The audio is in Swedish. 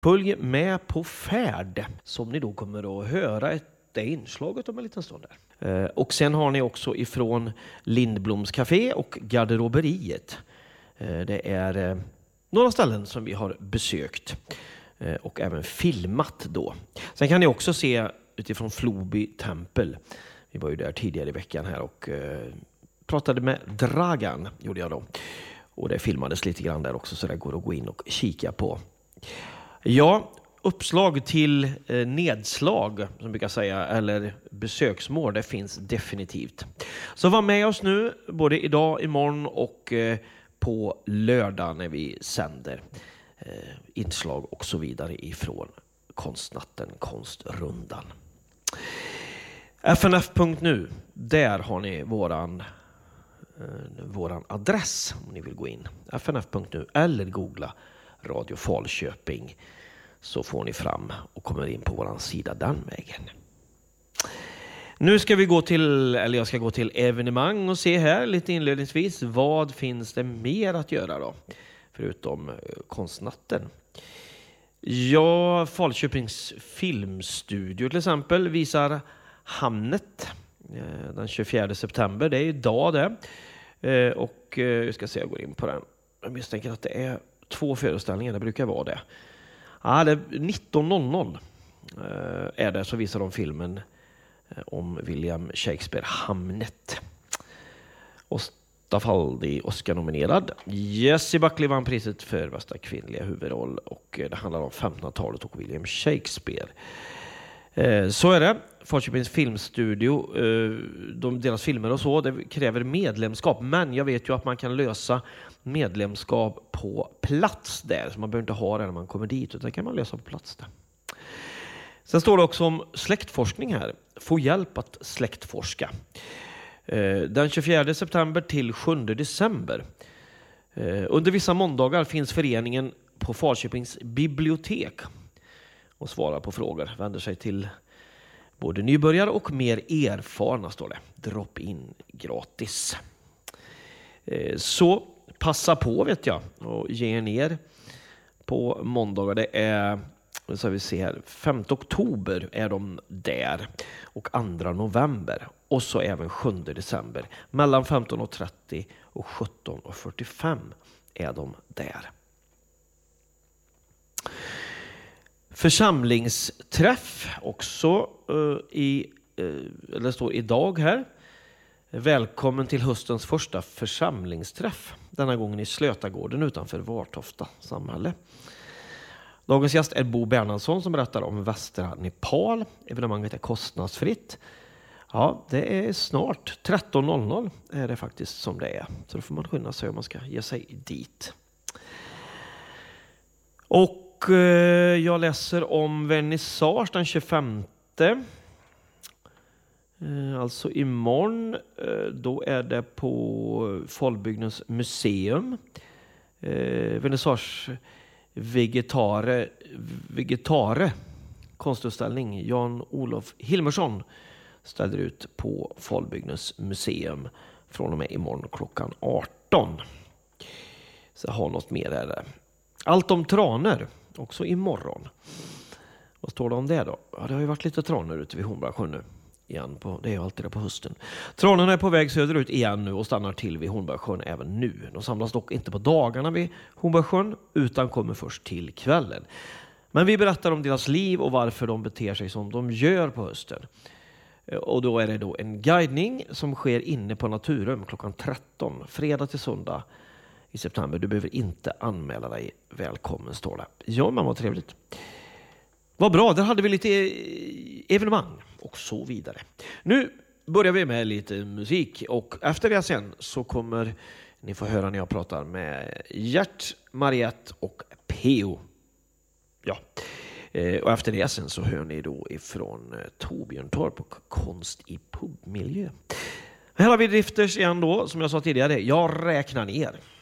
Följ med på färd som ni då kommer att höra det inslaget om en liten stund där. Och sen har ni också ifrån Lindbloms Café och Garderoberiet. Det är några ställen som vi har besökt och även filmat då. Sen kan ni också se utifrån Floby tempel. Vi var ju där tidigare i veckan här och pratade med Dragan, gjorde jag då. Och det filmades lite grann där också, så det går att gå in och kika på. Ja, uppslag till nedslag som vi brukar säga, eller besöksmål, det finns definitivt. Så var med oss nu både idag, imorgon och på lördag när vi sänder inslag och så vidare ifrån Konstnatten, Konstrundan. FNF.nu, där har ni våran adress om ni vill gå in. FNF.nu eller googla Radio Falköping, så får ni fram och kommer in på våran sida den vägen. Nu ska vi jag ska gå till evenemang och se här lite inledningsvis. Vad finns det mer att göra då? Förutom Konstnatten. Ja, Falköpings filmstudio till exempel visar Hamnet den 24 september. Det är idag det. Och jag ska se, jag går in på den. Jag misstänker att det är 2 föreställningar, det brukar vara det. Ja, det är 19.00 är det, så visar de filmen om William Shakespeare, Hamnet. Stafaldi Oscar-nominerad. Jessie Buckley vann priset för bästa kvinnliga huvudroll och det handlar om 1500-talet och William Shakespeare. Så är det. Falköpings filmstudio, deras filmer och så, det kräver medlemskap, men jag vet ju att man kan lösa medlemskap på plats där, så man behöver inte ha det när man kommer dit, utan det kan man lösa på plats där. Sen står det också om släktforskning här. Få hjälp att släktforska. Den 24 september till 7 december. Under vissa måndagar finns föreningen på Falköpings bibliotek och svarar på frågor. Vänder sig till både nybörjare och mer erfarna, står det. Drop in gratis. Så passa på, vet jag, och ge ner på måndagar. Det är, så vi ser här, 5 oktober är de där och 2 november. Och så även 7 december. Mellan 15.30 och 17.45 är de där. Församlingsträff också det står idag här. Välkommen till höstens första församlingsträff. Denna gången i Slötagården utanför Vartofta samhälle. Dagens gäst är Bo Bernhardsson som berättar om västra Nepal. Evenemanget är kostnadsfritt. Ja, det är snart 13.00 är det faktiskt som det är. Så då får man skynda sig om man ska ge sig dit. Och jag läser om vernissage den 25. Alltså imorgon. Då är det på Folkbygdens museum. Vernissage Vegetare konstutställning. Jan-Olof Hilmersson ställer ut på Folkbygdens museum från och med imorgon klockan 18. Så jag har något mer där. Allt om traner också imorgon. Vad står det om det då? Ja, det har ju varit lite traner ute vid Hornborgasjön nu. Igen det är ju alltid det på hösten. Tranorna är på väg söderut igen nu och stannar till vid Hornborgasjön även nu. De samlas dock inte på dagarna vid Hornborgasjön utan kommer först till kvällen. Men vi berättar om deras liv och varför de beter sig som de gör på hösten. Och då är det då en guidning som sker inne på Naturum klockan 13, fredag till söndag i september. Du behöver inte anmäla dig. Välkommen, står det. Ja, men vad trevligt. Vad bra, där hade vi lite evenemang och så vidare. Nu börjar vi med lite musik och efter det sen så kommer ni få höra när jag pratar med Gert, Mariette och Peo. Ja, och efter det sen så hör ni då ifrån Torbjörn Torp och konst i pubmiljö. Här har vi Drifters igen då, som jag sa tidigare. Jag räknar ner.